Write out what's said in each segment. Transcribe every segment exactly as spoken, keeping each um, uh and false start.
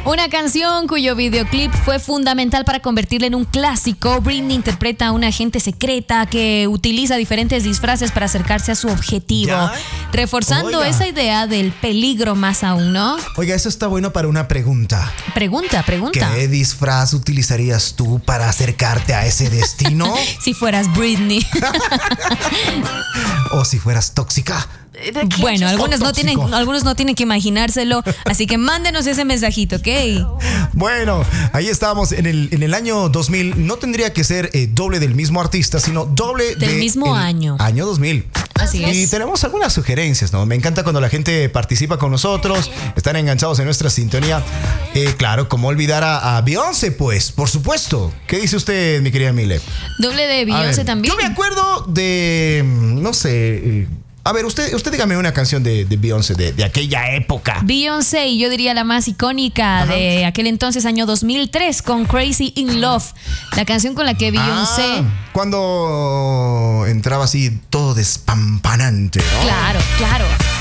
Una canción cuyo videoclip fue fundamental para convertirla en un clásico. Britney interpreta a una agente secreta que utiliza diferentes disfraces para acercarse a su objetivo, ¿Ya? reforzando Oiga. esa idea del peligro más aún, ¿no? Oiga, eso está bueno para una pregunta. Pregunta, pregunta. ¿Qué disfraz utilizarías tú para acercarte a ese destino? Si fueras Britney. ¿O si fueras tóxica? Bueno, algunos no, tóxico. tienen, algunos no tienen que imaginárselo, así que mándenos ese mensajito, ¿ok? Bueno, ahí estábamos en el, en el año dos mil. No tendría que ser eh, doble del mismo artista, sino doble Del de mismo el año. Año dos mil. Así Y es. tenemos algunas sugerencias, ¿no? Me encanta cuando la gente participa con nosotros, están enganchados en nuestra sintonía. Eh, claro, ¿cómo olvidar a, a Beyoncé, pues? Por supuesto. ¿Qué dice usted, mi querida Mile? Doble de A Beyoncé ver, también. Yo me acuerdo de, no sé... eh, A ver, usted, usted dígame una canción de, de Beyoncé de, de aquella época. Beyoncé, y yo diría la más icónica Ajá. de aquel entonces, año dos mil tres, con Crazy in Love. La canción con la que Beyoncé... Ah, cuando entraba así todo despampanante, ¿no? Claro, claro.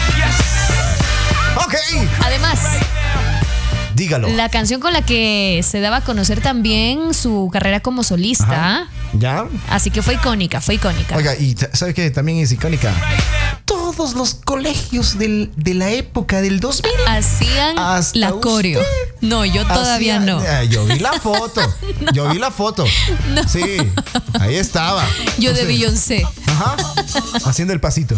Ok, Además, dígalo. la canción con la que se daba a conocer también su carrera como solista. Ajá. ¿Ya? Así que fue icónica, fue icónica. Oiga, y t- ¿sabe qué? También es icónica. Todos los colegios del- de la época del dos mil. Hacían Hasta la coreo. usted No, yo todavía hacía- no. Eh, Yo vi la foto. Yo vi la foto. Sí, ahí estaba. Yo de Usted- Beyoncé. Ajá. Haciendo el pasito.